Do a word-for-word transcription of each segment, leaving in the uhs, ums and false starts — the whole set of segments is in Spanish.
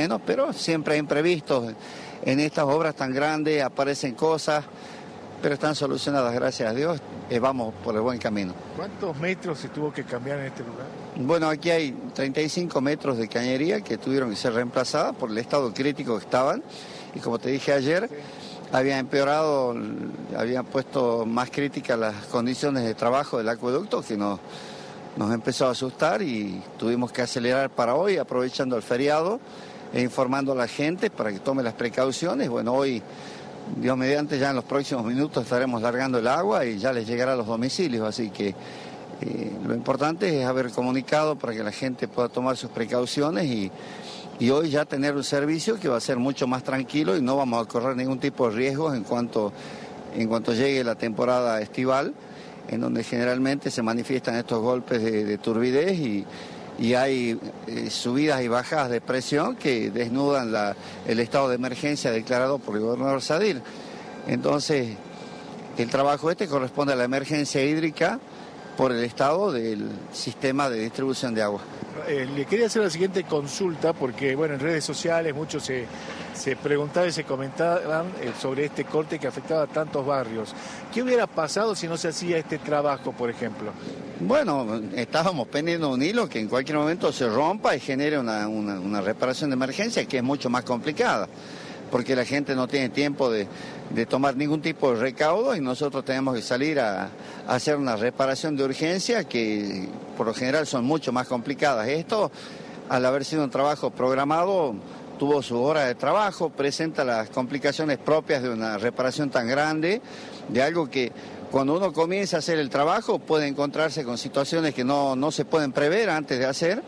menos, pero siempre hay imprevistos. En estas obras tan grandes aparecen cosas, pero están solucionadas, gracias a Dios, eh, vamos por el buen camino. ¿Cuántos metros se tuvo que cambiar en este lugar? Bueno, aquí hay treinta y cinco metros de cañería que tuvieron que ser reemplazadas por el estado crítico que estaban, y como te dije ayer, sí. había empeorado, habían puesto más críticas las condiciones de trabajo del acueducto, que nos, nos empezó a asustar y tuvimos que acelerar para hoy, aprovechando el feriado e informando a la gente para que tome las precauciones. Bueno, hoy, Dios mediante, ya en los próximos minutos estaremos largando el agua y ya les llegará a los domicilios, así que eh, lo importante es haber comunicado para que la gente pueda tomar sus precauciones y, y hoy ya tener un servicio que va a ser mucho más tranquilo y no vamos a correr ningún tipo de riesgos en cuanto, en cuanto llegue la temporada estival, en donde generalmente se manifiestan estos golpes de, de turbidez y y hay eh, subidas y bajadas de presión que desnudan la, el estado de emergencia declarado por el gobernador Sadir. Entonces, el trabajo este corresponde a la emergencia hídrica por el estado del sistema de distribución de agua. Eh, le quería hacer la siguiente consulta porque, bueno, en redes sociales muchos se, se preguntaban y se comentaban eh, sobre este corte que afectaba a tantos barrios. ¿Qué hubiera pasado si no se hacía este trabajo, por ejemplo? Bueno, estábamos pendiendo un hilo que en cualquier momento se rompa y genere una, una, una reparación de emergencia que es mucho más complicada, porque la gente no tiene tiempo de, de tomar ningún tipo de recaudo y nosotros tenemos que salir a, a hacer una reparación de urgencia que por lo general son mucho más complicadas. Esto, al haber sido un trabajo programado, tuvo su hora de trabajo, presenta las complicaciones propias de una reparación tan grande, de algo que cuando uno comienza a hacer el trabajo puede encontrarse con situaciones que no, no se pueden prever antes de hacer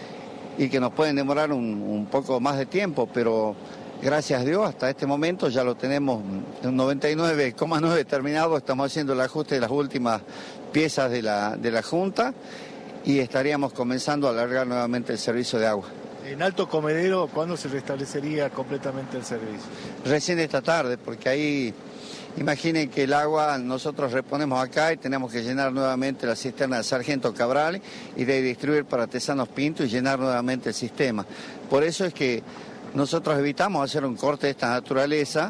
y que nos pueden demorar un, un poco más de tiempo, pero gracias a Dios hasta este momento ya lo tenemos un noventa y nueve coma nueve terminado, estamos haciendo el ajuste de las últimas piezas de la, de la Junta y estaríamos comenzando a alargar nuevamente el servicio de agua. En Alto Comedero, ¿cuándo se restablecería completamente el servicio? Recién esta tarde, porque ahí, imaginen que el agua nosotros reponemos acá y tenemos que llenar nuevamente la cisterna de Sargento Cabral y de distribuir para Tesanos Pinto y llenar nuevamente el sistema. Por eso es que nosotros evitamos hacer un corte de esta naturaleza,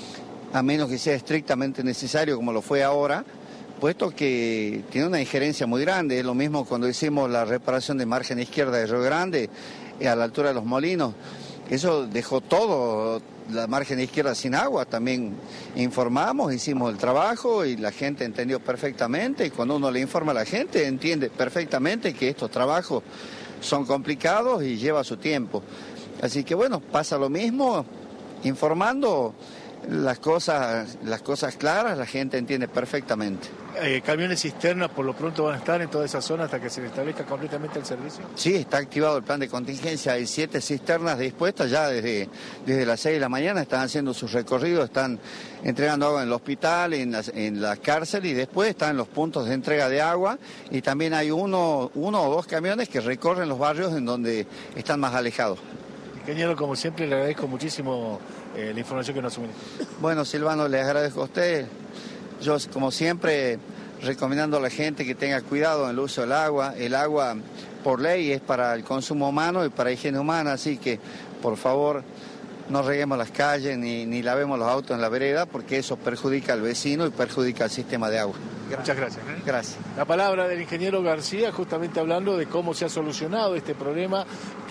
a menos que sea estrictamente necesario como lo fue ahora, puesto que tiene una injerencia muy grande. Es lo mismo cuando hicimos la reparación de margen izquierda de Río Grande, a la altura de los molinos. Eso dejó todo, la margen izquierda sin agua. También informamos, hicimos el trabajo y la gente entendió perfectamente. Y cuando uno le informa a la gente, entiende perfectamente que estos trabajos son complicados y lleva su tiempo. Así que bueno, pasa lo mismo, informando las cosas, las cosas claras, la gente entiende perfectamente. Eh, ¿Camiones cisternas por lo pronto van a estar en toda esa zona hasta que se restablezca completamente el servicio? Sí, está activado el plan de contingencia, hay siete cisternas dispuestas ya desde, desde las seis de la mañana, están haciendo sus recorridos, están entregando agua en el hospital, en las, en la cárcel y después están los puntos de entrega de agua y también hay uno, uno o dos camiones que recorren los barrios en donde están más alejados. Ingeniero, como siempre, le agradezco muchísimo eh, la información que nos suministró. Bueno, Silvano, les agradezco a usted. Yo, como siempre, recomendando a la gente que tenga cuidado en el uso del agua. El agua, por ley, es para el consumo humano y para higiene humana, así que, por favor, no reguemos las calles ni, ni lavemos los autos en la vereda, porque eso perjudica al vecino y perjudica al sistema de agua. Muchas gracias. ¿eh? Gracias. La palabra del ingeniero García, justamente hablando de cómo se ha solucionado este problema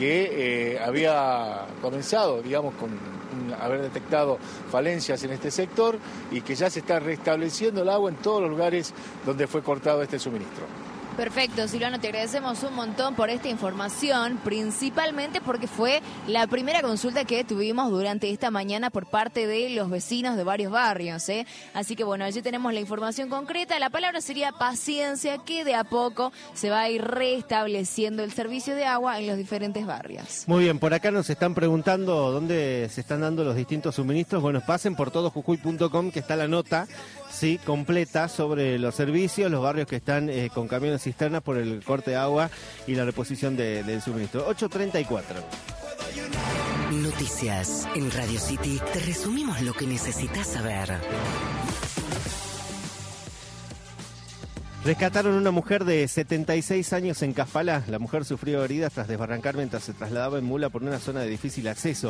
que eh, había comenzado, digamos, con haber detectado falencias en este sector y que ya se está restableciendo el agua en todos los lugares donde fue cortado este suministro. Perfecto, Silvano, te agradecemos un montón por esta información, principalmente porque fue la primera consulta que tuvimos durante esta mañana por parte de los vecinos de varios barrios, ¿eh? Así que bueno, allí tenemos la información concreta. La palabra sería paciencia, que de a poco se va a ir restableciendo el servicio de agua en los diferentes barrios. Muy bien, por acá nos están preguntando dónde se están dando los distintos suministros. Bueno, pasen por todo jujuy punto com, que está la nota, sí, completa sobre los servicios, los barrios que están eh, con camiones cisternas por el corte de agua y la reposición de, del suministro. ocho treinta y cuatro. Noticias en Radio City. Te resumimos lo que necesitas saber. Rescataron una mujer de setenta y seis años en Cafalá. La mujer sufrió heridas tras desbarrancar mientras se trasladaba en mula por una zona de difícil acceso.